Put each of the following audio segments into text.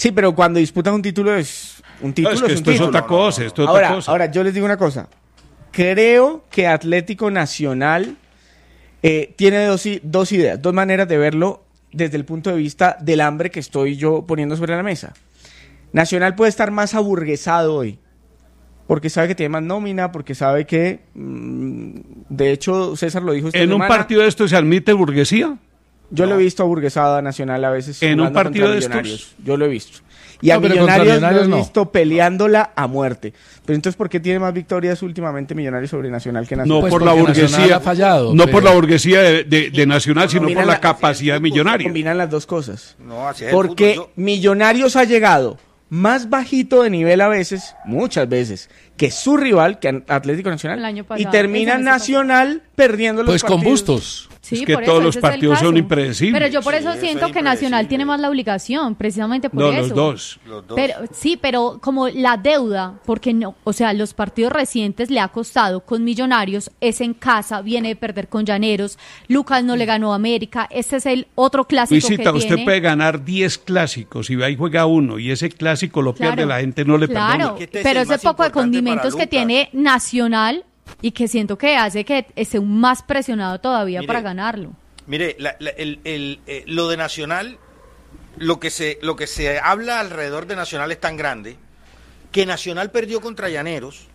Sí, pero cuando disputan un título es un título. No, es que esto es otra cosa, esto es Ahora, otra cosa. ahora, yo les digo una cosa. Creo que Atlético Nacional tiene dos ideas, dos maneras de verlo desde el punto de vista del hambre que estoy yo poniendo sobre la mesa. Nacional puede estar más aburguesado hoy, porque sabe que tiene más nómina, porque sabe que, de hecho, César lo dijo esta ¿En semana. un partido de estos se admite burguesía? Yo lo he visto aburguesado a Nacional a veces. ¿En un jugando partido contra de estos? Millonarios. Yo lo he visto. Y a No, pero contra Millonarios lo he Millonarios no. visto peleándola a muerte. Pero entonces, ¿por qué tiene más victorias últimamente Millonarios sobre Nacional que Nacional? No Pues por la porque Nacional burguesía, ha fallado, no pero- por la burguesía de Nacional, sino por la capacidad de Millonarios. Combinan las dos cosas. No, así es el Porque fútbol. Millonarios ha llegado más bajito de nivel a veces, muchas veces, que su rival, que Atlético Nacional, El año y pasado, termina ese mes Nacional perdiendo los Pues con partidos. Bustos. Sí, Es que por todos eso, los ese es el partidos son caso. impredecibles. Pero yo por eso Sí, siento eso es que Nacional impredecible. tiene más la obligación, precisamente por No, eso. los dos. Los dos. Pero sí, pero como la deuda, porque no, o sea, los partidos recientes le ha costado con Millonarios, es en casa, viene de perder con Llaneros, Lucas no le ganó a América, este es el otro clásico Luisita, que usted tiene. puede ganar 10 clásicos y ahí juega uno y ese clásico lo pierde, Claro, la gente no le claro, perdona. Que este es pero el ese más poco de importante condimentos para que Lucas. tiene Nacional y que siento que hace que esté aún más presionado todavía Mire, para ganarlo. Mire, lo de Nacional, lo que se habla alrededor de Nacional es tan grande que Nacional perdió contra Llaneros,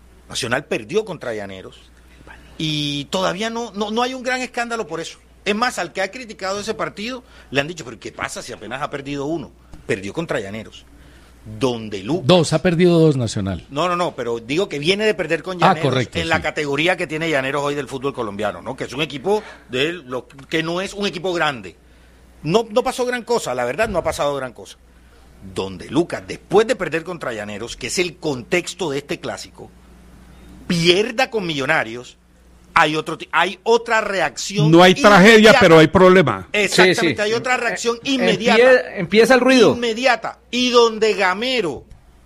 y todavía no hay un gran escándalo por eso. Es más, al que ha criticado ese partido le han dicho, pero ¿qué pasa si apenas ha perdido uno? Perdió contra Llaneros. Donde Lucas... Ha perdido 2 Nacional. No, pero digo que viene de perder con Llaneros correcto, en la sí. categoría que tiene Llaneros hoy del fútbol colombiano, ¿no? Que es un equipo que no es un equipo grande. No pasó gran cosa, la verdad no ha pasado gran cosa. Donde Lucas, después de perder contra Llaneros, que es el contexto de este clásico, pierda con Millonarios, hay otra reacción. No hay tragedia, inmediata. pero hay problema. Exactamente, Sí, sí. hay otra reacción inmediata. Empieza el ruido. Inmediata. Y donde Gamero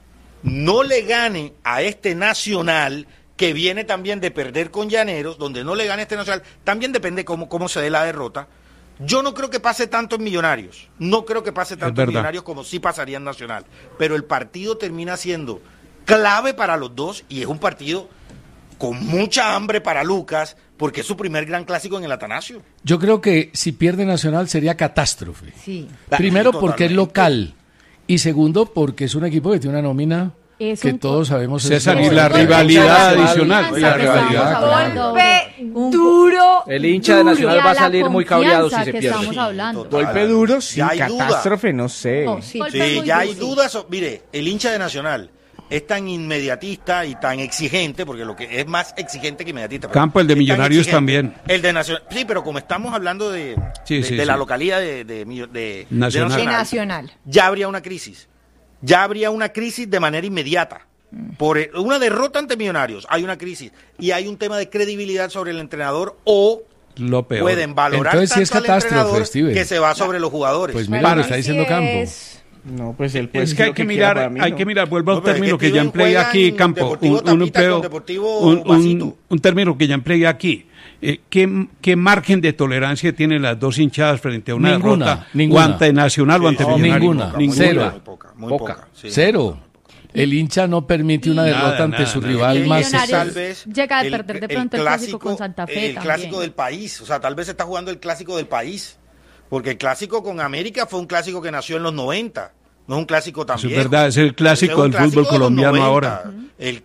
no le gane a este Nacional, que viene también de perder con Llaneros, donde no le gane a este Nacional, también depende cómo se dé la derrota. Yo no creo que pase tanto en Millonarios. No creo que pase tanto en verdad. Millonarios como sí pasaría en Nacional. Pero el partido termina siendo clave para los dos y es un partido con mucha hambre para Lucas, porque es su primer gran clásico en el Atanasio. Yo creo que si pierde Nacional sería catástrofe. Sí. Primero Sí, porque es totalmente. local y segundo porque es un equipo que tiene una nómina Es que un todos sabemos. César, es y la muy rivalidad buena. adicional. Confianza La que estamos rivalidad, hablando. Golpe Un- duro. El hincha de Nacional duro. va a La salir muy cabreado si confianza se que pierde. estamos hablando. total. Golpe duro, sí, Ya hay duda. catástrofe, no sé. No, sí. Sí, Golpe muy ya hay duro. dudas. Mire, el hincha de Nacional es tan inmediatista y tan exigente, porque lo que es más exigente que inmediatista. pero Campo, el de es tan Millonarios exigente. también. El de Nacional. Sí, pero como estamos hablando de Sí, la sí. localidad de Nacional. De Nacional. ya habría una crisis. Ya habría una crisis de manera inmediata. Por una derrota ante Millonarios, hay una crisis. Y hay un tema de credibilidad sobre el entrenador o Lo peor. pueden valorar Entonces sí es tanto al catástrofe, entrenador Steven. que se va sobre los jugadores. Pues mira Bueno, lo que está ahí diciendo sí Campo. es- No, pues él puede Es decir que hay lo que quiera, mirar, para mí hay no. que mirar, vuelvo a un No, pero es término que que ya Steven empleé juega aquí, en Campo, Deportivo un Tapita empleo, con Deportivo Vasito. un término que ya empleé aquí. ¿Qué margen de tolerancia tienen las dos hinchadas frente a una Ninguna, derrota ninguna. o ante Nacional o ante Sí, Millonarios? ninguna. Cero. Muy Poca. poca, sí. Cero. El hincha no permite una Nada, derrota ante nada, su nada. rival El más. Millonarios tal vez llega a perder de pronto el clásico con Santa Fe el también. clásico del país, o sea, tal vez está jugando el clásico del país, porque el clásico con América fue un clásico que nació en los 90, no es un clásico tan Eso es viejo. verdad, es el clásico Ese es un del fútbol clásico de los colombiano 90. ahora. El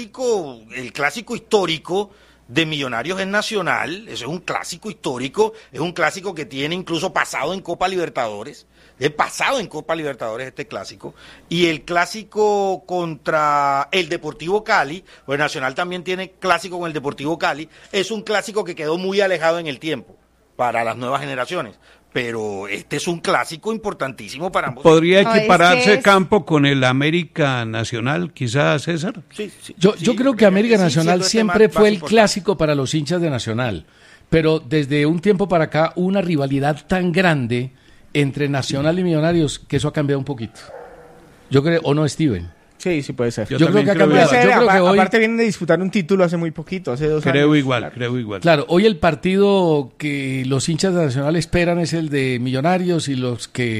clásico histórico de Millonarios es Nacional, eso es un clásico histórico, es un clásico que tiene incluso pasado en Copa Libertadores. He pasado en Copa Libertadores este clásico. Y el clásico contra el Deportivo Cali, pues Nacional también tiene clásico con el Deportivo Cali. Es un clásico que quedó muy alejado en el tiempo para las nuevas generaciones. Pero este es un clásico importantísimo para ambos. ¿Podría No, es equipararse que es- Campo con el América Nacional, quizás, César? Sí, sí, Yo sí, creo que América sí, Nacional siendo este siempre más fue el importante. clásico para los hinchas de Nacional, pero desde un tiempo para acá una rivalidad tan grande entre Nacional y Millonarios que eso ha cambiado un poquito. Yo creo, ¿o no, Steven? Sí, sí puede ser. Yo Yo creo que ha también cambiado. Puede Yo ser, creo que hoy, aparte vienen de disputar un título hace muy poquito, hace 2 Creo años. igual, Claro. creo igual. claro, hoy el partido que los hinchas de Nacional esperan es el de Millonarios y los que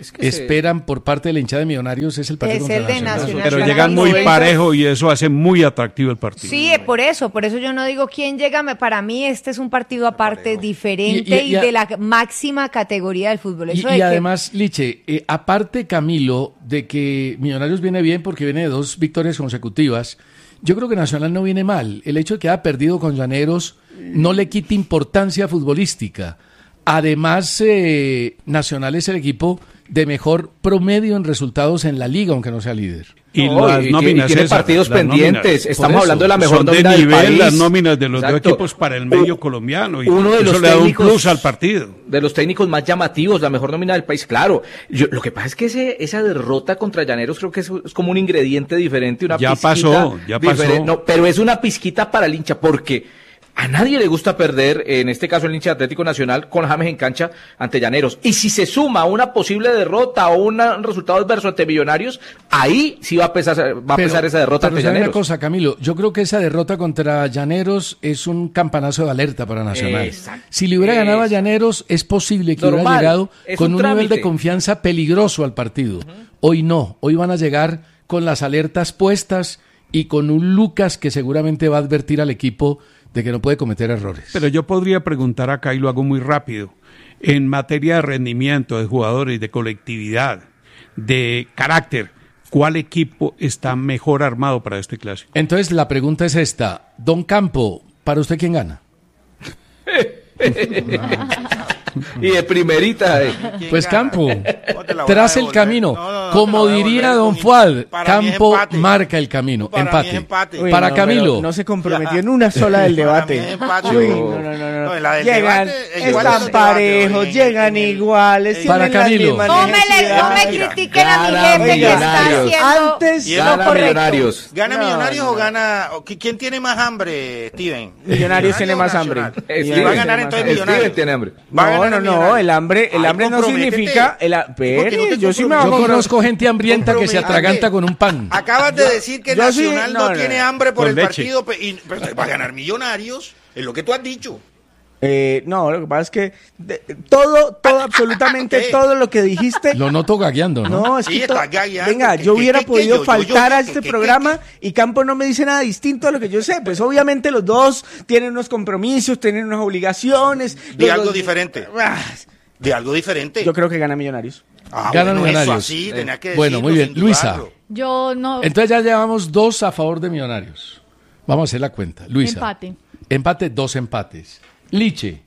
esperan por parte de la hinchada de Millonarios es el partido Es contra el de Nacional. Pero Nacional. llegan muy parejo y eso hace muy atractivo el partido. Sí, por eso yo no digo quién llega, para mí este es un partido aparte, diferente y de la máxima categoría del fútbol. Eso de Y que- además, Liche, aparte Camilo, de que Millonarios viene bien porque viene de 2 victorias consecutivas, yo creo que Nacional no viene mal. El hecho de que haya perdido con Llaneros no le quita importancia futbolística. Además, Nacional es el equipo de mejor promedio en resultados en la liga, aunque no sea líder. Y No, las nóminas, tiene César, partidos las pendientes. nóminas. Estamos Por hablando de la eso, mejor Son de nómina del nivel país. las nóminas de los dos Exacto. equipos para el medio colombiano. Y Uno de eso los le da un técnicos- plus al partido. De los técnicos más llamativos, la mejor nómina del país, claro. Lo que pasa es que esa derrota contra Llaneros creo que es como un ingrediente diferente, una Ya pizquita pasó, ya pasó. diferente. No, pero es una pizquita para el hincha, porque a nadie le gusta perder, en este caso el hincha de Atlético Nacional, con James en cancha ante Llaneros. Y si se suma una posible derrota o un resultado adverso ante Millonarios, ahí sí va a pesar esa derrota pero ante ¿sabe una Llaneros. cosa, Camilo? Yo creo que esa derrota contra Llaneros es un campanazo de alerta para Nacional. Exacto. Si le hubiera ganado a Llaneros, es posible que hubiera Normal, llegado es con un un nivel de trámite. confianza peligroso al partido. Hoy no, hoy van a llegar con las alertas puestas y con un Lucas que seguramente va a advertir al equipo de que no puede cometer errores. Pero yo podría preguntar acá, y lo hago muy rápido, en materia de rendimiento de jugadores, de colectividad, de carácter, ¿cuál equipo está mejor armado para este clásico? Entonces la pregunta es esta. Don Campo, ¿para usted quién gana? Y de primerita. Pues Campo, No te la voy a tras el devolver. camino, No, no como te la voy a diría devolver, Don con- Fuad, para mí es Campo empate. marca el camino. Para mí Empate. es empate. Uy, Para no, Camilo. pero no se comprometió en una sola del Para mí debate. es empate. Uy, No, no. en la del Llegan, debate, igual están los parejos, debates, llegan en el- iguales, Para tienen las Camilo. mismas No me necesidades. critiquen a mi Gana jefe que está Millonarios. haciendo Antes Y lo Gana correcto. Millonarios. ¿Gana No, Millonarios no. o gana? ¿Quién tiene más hambre, Steven? Millonarios tiene o más Nacional? hambre. Y va a ganar entonces Millonarios. Steven tiene hambre. Va a No, ganar no, Millonarios. el hambre Ay, no comprométete. significa... ¿Por qué no te Yo sí me hago Yo comprometes? conozco gente hambrienta que se atraganta con un pan. Acabas de decir que yo sí- Nacional no, no, tiene no. hambre por Con el leche. partido, pero va a ganar Millonarios. Es lo que tú has dicho. No, lo que pasa es que todo, absolutamente todo lo que dijiste... Lo noto gagueando, ¿no? No, es Sí, que está gagueando. venga, ¿Qué, yo qué, hubiera qué, podido yo, faltar a qué, este qué, programa y Campo no me dice nada distinto a lo que yo sé. Pues obviamente los dos tienen unos compromisos, tienen unas obligaciones. De los algo dos- diferente. Ah, De algo diferente. Yo creo que gana Millonarios. Ganan bueno, Millonarios. eso así, tenía que Bueno, decirlo muy bien. sin Luisa. dudarlo. Yo no. Entonces ya llevamos 2 a favor de Millonarios. Vamos a hacer la cuenta. Luisa. Empate. Empate, 2 empates. Liche.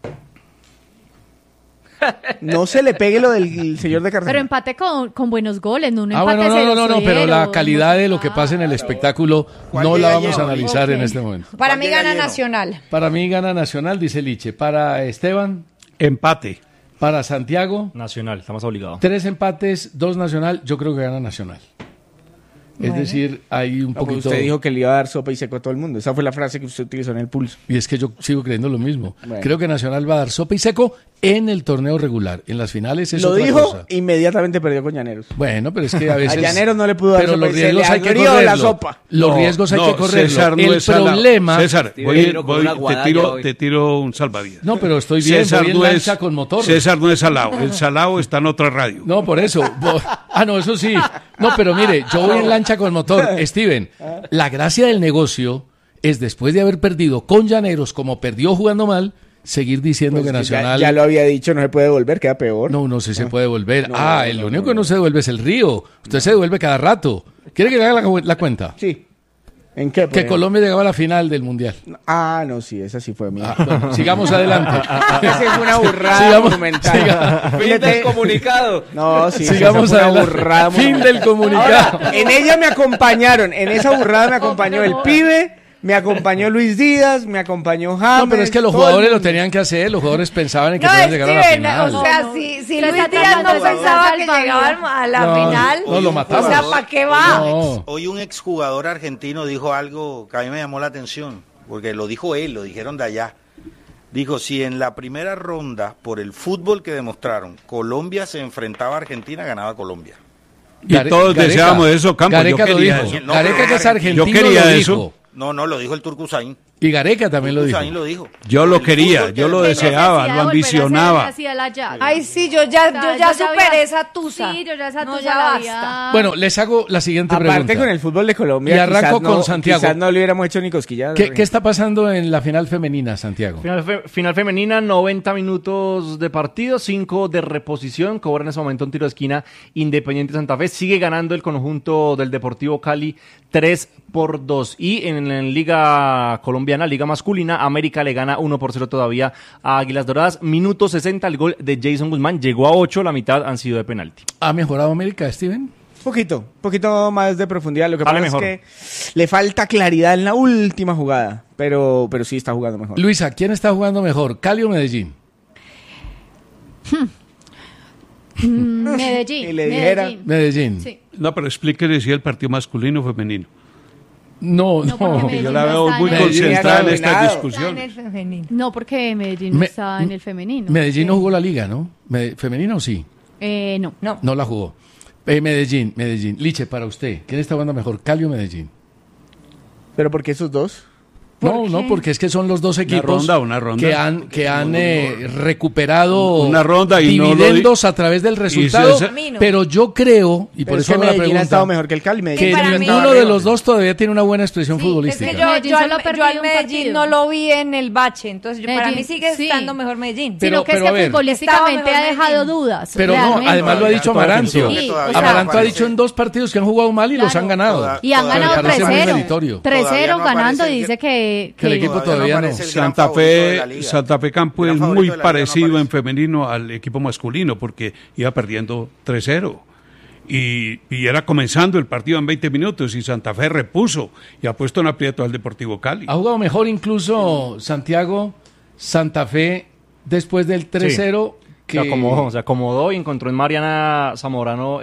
No se le pegue lo del señor de Pero Cartagena. empate con buenos goles, no un Ah, empate bueno, no, 0-0, pero la calidad de lo no que sé. pasa en el espectáculo ¿Cuál no la llega vamos a lleno? analizar en Ok. este momento. Para mí llega gana lleno? Nacional. Para mí gana Nacional, dice Liche. Para Esteban, Empate. para Santiago, Nacional, estamos obligados. 3 empates, 2 Nacional. Yo creo que gana Nacional. Es decir, hay un No, pues poquito... usted dijo que le iba a dar sopa y seco a todo el mundo. Esa fue la frase que usted utilizó en el pulso. Y es que yo sigo creyendo lo mismo. Bueno. Creo que Nacional va a dar sopa y seco en el torneo regular. En las finales es Lo otra dijo, cosa. inmediatamente perdió con Llaneros. Bueno, pero es que a veces... A Llaneros no le pudo dar Pero sopa los y se riesgos le hay que agrió la correrlo. sopa. Los No, riesgos hay no, que correrlo. César no El es salado. problema... César, Vino con una guadaña hoy. te tiro un salvavidas. No, pero estoy bien, voy en lancha con motor. César no es salado. El salado está en otra radio. No, por eso. No, eso sí. No, pero mire, yo voy en lancha con motor. Steven, la gracia del negocio es después de haber perdido con Llaneros, como perdió jugando mal, seguir diciendo que Pues ya- Nacional... Ya lo había dicho, no se puede volver, queda peor. No, sí se puede devolver. No, El único que no se devuelve es el Río. Usted se devuelve cada rato. ¿Quiere que le haga la cuenta? Sí. ¿En qué? Que Colombia llegaba a la final del Mundial. Ah, no, sí, esa sí fue mía. Bueno, sigamos adelante. Esa es una burrada Sigamos- monumental. Fin del comunicado. No, sí, Sigamos esa fue una adelante. burrada Fin monumental. del comunicado. Ahora, en ella me acompañaron, en esa burrada me acompañó el pibe, me acompañó Luis Díaz, me acompañó James. No, pero es que los todo el jugadores lo mundo. tenían que hacer. Los jugadores pensaban en que No, podían llegar a la Steven, final. o sea, No, si Se Luis está Díaz no tratando de pensaba que salvar llegaba a la No, final, no, lo matamos. o sea, ¿para qué va? No. Hoy un exjugador argentino dijo algo que a mí me llamó la atención, porque lo dijo él, lo dijeron de allá. Dijo, si en la primera ronda, por el fútbol que demostraron, Colombia se enfrentaba a Argentina, ganaba Colombia. Y todos deseábamos eso, Campos. Gareca Yo lo quería dijo. eso. No, Gareca, pero que es argentino, yo quería lo eso. dijo. No, lo dijo el Turco Usain. Y Gareca también lo dijo. Lo dijo. Yo lo quería, yo lo deseaba, lo ambicionaba. Ay, sí, yo ya superé esa tusa. Sí, yo ya esa No, tusa ya la basta. había. Bueno, les hago la siguiente pregunta. Aparte con el fútbol de Colombia, Y arranco quizás con Santiago. Quizás no le hubiéramos hecho ni cosquillas. ¿Qué está pasando en la final femenina, Santiago? Final femenina, 90 minutos de partido, 5 de reposición. Cobra en ese momento un tiro de esquina Independiente Santa Fe. Sigue ganando el conjunto del Deportivo Cali 3-2. Y en la Liga Colombiana, Liga Masculina, América le gana 1-0 todavía a Águilas Doradas. Minuto 60, el gol de Jason Guzmán. Llegó a 8, la mitad han sido de penalti. ¿Ha mejorado América, Steven? Poquito más de profundidad. Lo que Vale, pasa mejor. es que le falta claridad en la última jugada, pero sí está jugando mejor. Luisa, ¿quién está jugando mejor, Cali o Medellín? Medellín. Y le dijera- Medellín. Sí. No, pero explíquele si el partido masculino o femenino. No, No, porque no. Medellín Yo la no veo está muy en el- concentrada en Medellín estas ha discusiones. No, porque Medellín no Me- está en el femenino. Medellín no jugó la liga, ¿no? ¿Femenino sí? No. No la jugó. Medellín. Liche, para usted, ¿quién está jugando mejor, Cali o Medellín? ¿Pero por qué esos dos? No, porque es que son los dos equipos una ronda. que han recuperado Una ronda y no lo dividendos a través del resultado. se- Pero yo creo, y por Pero eso es que hago la Medellín ha estado pregunta, mejor que el Cali. Medellín que para mí- ninguno de los dos todavía tiene una buena expresión futbolística. Es que Medellín yo solo ha al perdido un Medellín partido. no lo vi en el bache, entonces para Medellín, mí sigue sí. estando mejor Medellín. Pero- Sino que es pero a que ver. futbolísticamente Estaba ha mejor dejado Medellín. dudas. Pero no, realmente. además lo ha dicho Amaranto. Sí, o sea, Amaranto ha parece- dicho en 2 partidos que han jugado mal y los han ganado. Y han Todavía ganado me parece muy 3-0. meritorio. 3-0 Todavía no ganando aparece y el- dice que que el equipo todavía no. aparece el gran Santa favorito de la Fe, liga. Santa Fe Campo El es gran muy favorito de la liga no parecido en aparece. femenino al equipo masculino porque iba perdiendo 3-0 y era comenzando el partido en 20 minutos y Santa Fe repuso y ha puesto en aprieto al Deportivo Cali. Ha jugado mejor incluso Santiago, Santa Fe después del 3-0 que Se acomodó y encontró en Mariana Zamorano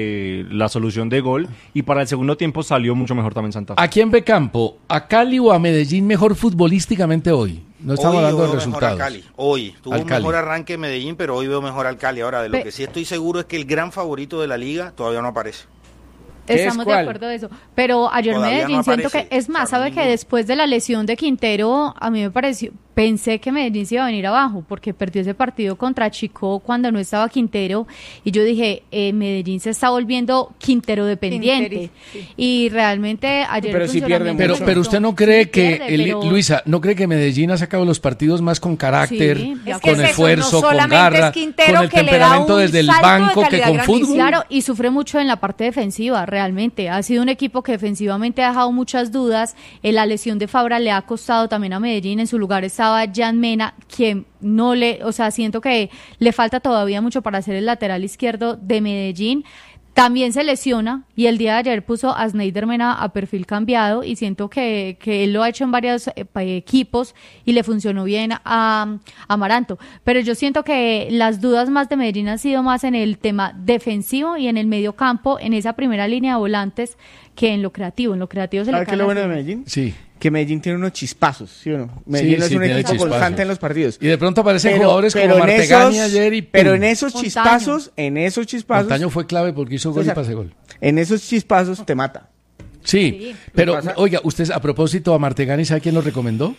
la solución de gol. Y para el segundo tiempo salió mucho mejor también Santa Fe. ¿A quién ve campo? ¿A Cali o a Medellín mejor futbolísticamente hoy? No estamos Hoy hablando yo de veo mejor al resultados. Cali. Hoy tuvo Al un Cali. mejor arranque Medellín, pero hoy veo mejor al Cali. Ahora, de lo que sí estoy seguro es que el gran favorito de la liga todavía no aparece. ¿Qué es Estamos de cuál? acuerdo de eso. Pero ayer Todavía Medellín no siento aparece. que, es más, O sea, sabe que ninguno. después de la lesión de Quintero, a mí me pareció, pensé que Medellín se iba a venir abajo, porque perdió ese partido contra Chico cuando no estaba Quintero, y yo dije, Medellín se está volviendo Quintero dependiente. Quinteri, sí. Y realmente ayer Pero el sí pierde funcionamiento mucho. Pero gustó. usted no cree Sí que, pierde, pero- Luisa, ¿no cree que Medellín ha sacado los partidos más con carácter, Sí, de Es que con es eso, esfuerzo, no con solamente garra, es Quintero con el que le da temperamento un desde el salto de banco que calidad con grandísimo. fútbol? Claro, y sufre mucho en la parte defensiva, realmente. Ha sido un equipo que defensivamente ha dejado muchas dudas. La lesión de Fabra le ha costado también a Medellín. En su lugar estaba Jan Mena, quien no le, o sea, siento que le falta todavía mucho para ser el lateral izquierdo de Medellín. También se lesiona y el día de ayer puso a Sneijder Mena a perfil cambiado y siento que él lo ha hecho en varios equipos y le funcionó bien a Amaranto. Pero yo siento que las dudas más de Medellín han sido más en el tema defensivo y en el medio campo, en esa primera línea de volantes, que en lo creativo. En lo creativo se le ¿Sabes qué cae es lo la bueno de fibra. Medellín? Sí. Que Medellín tiene unos chispazos, ¿sí o no? Medellín no es sí, un tiene equipo chispazos. constante en los partidos. Y de pronto aparecen jugadores como Martegani ayer y pero ¡pum! en esos Montaño. chispazos, Montaño fue clave porque hizo gol y César, pase gol. en esos chispazos te mata. Sí, pero ¿Qué pasa? oiga, usted a propósito a Martegani, ¿sabe quién lo recomendó?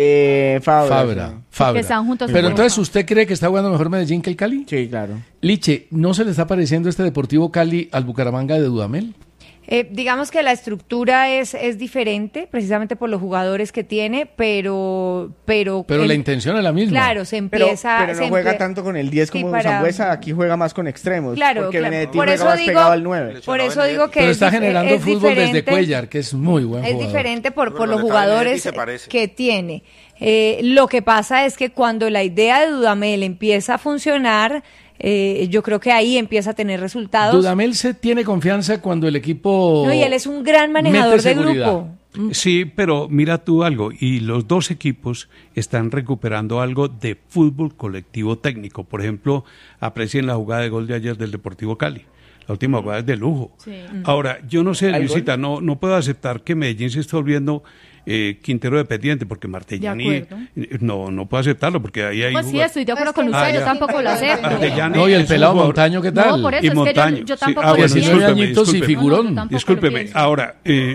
Fabra. Fabra. están juntos Pero en entonces, Europa. ¿usted cree que está jugando mejor Medellín que el Cali? Sí, claro. Liche, ¿no se le está pareciendo este Deportivo Cali al Bucaramanga de Dudamel? Digamos que la estructura es diferente, precisamente por los jugadores que tiene, pero Pero la intención es la misma. Claro, se Pero empieza... no se juega empie- tanto con el 10 Sí, como para- Sambuesa, aquí juega más con extremos. Claro, porque claro. Benedetti Por juega eso más digo- pegado al 9. Por eso digo que Pero es está dif- generando es fútbol desde diferente. Cuellar, que es muy buen Es jugador. diferente por Pero los lo que está jugadores Benedetti se parece. que tiene. Lo que pasa es que cuando la idea de Dudamel empieza a funcionar, yo creo que ahí empieza a tener resultados. Dudamel se tiene confianza cuando el equipo... No, y él es un gran manejador mete de seguridad. grupo. Sí, pero mira tú algo, y los dos equipos están recuperando algo de fútbol colectivo técnico. Por ejemplo, aprecien la jugada de gol de ayer del Deportivo Cali. La última jugada es de lujo. Sí. Ahora, yo no sé, ¿Al Luisita, no puedo aceptar que Medellín se esté volviendo Quintero dependiente, porque Martellani De acuerdo. no puedo aceptarlo, porque ahí hay Pues sí, jugadores- estoy de acuerdo con Ah, usted, ya. yo tampoco lo acepto. Martellani No, y el es un pelado jugador- Montaño, ¿qué tal? No, por eso Y es que Montaño, yo sí. tampoco Ah, lo bueno, 19 pienso. añitos y discúlpeme. figurón. No, tampoco lo Discúlpeme, pienso. ahora,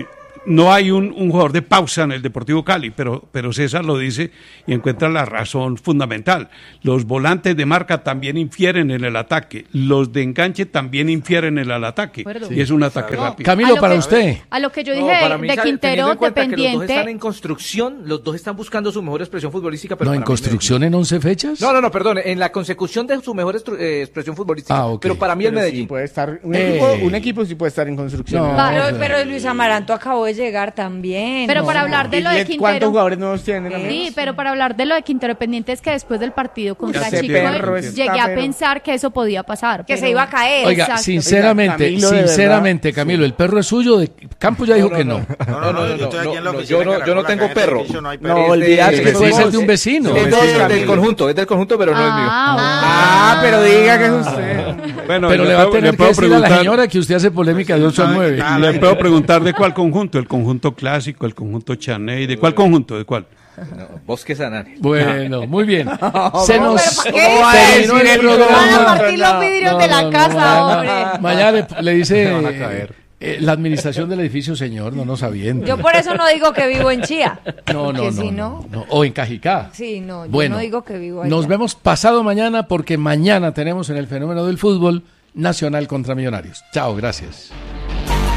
no hay un jugador de pausa en el Deportivo Cali, pero César lo dice y encuentra la razón fundamental. Los volantes de marca también infieren en el ataque, los de enganche también infieren en el ataque, y es un ataque rápido. Camilo, para usted. A lo que yo dije para mí, de teniendo Quintero, en cuenta que los dos están dependiente. en construcción, los dos están buscando su mejor expresión futbolística. Pero No, para en mí construcción en 11 fechas. No, perdón, en la consecución de su mejor expresión futbolística. Ok. Pero para mí el Pero sí Medellín. puede estar, Eh. un equipo sí puede estar en construcción. No. Pero Luis Amaranto acabó de llegar también. Pero No. para hablar de lo de ¿Cuántos Quintero. jugadores nuevos tienen? Sí, pero para hablar de lo de Quintero Pendiente es que después del partido contra Ese Chico perro está llegué a pero- pensar que eso podía pasar. Que pero- se iba a caer. Oiga, Exacto. sinceramente, Oiga, Camilo, de sinceramente, Camilo, ¿el perro es suyo? De Campos ya dijo que no. No, yo estoy aquí en la oficina de yo no Caracol, tengo acá en perro. edificio no hay No, perro. olvídate que Puede somos- ser de un vecino. Es del Camilo. conjunto, es del conjunto, pero no es mío. Ah, Pero diga que es usted. Bueno, Pero le va a tener que puedo decir a la señora que usted hace polémica de 8 a 9. Le puedo preguntar de cuál conjunto, el conjunto clásico, el conjunto Chaney, ¿de cuál conjunto? ¿De cuál? No, Bosque Sanare. Bueno, muy bien. Se nos pero ¿para qué? va a decir terminó el el programa. Van a partir los vidrios de la casa, mañana, hombre. mañana le dice van a caer. la administración del edificio, señor, no nos avienta. Yo por eso no digo que vivo en Chía. No, Porque no, si no. O en Cajicá. Sí, no, yo Bueno, no digo que vivo allá. nos vemos pasado mañana porque mañana tenemos en el fenómeno del fútbol Nacional contra Millonarios. Chao, gracias.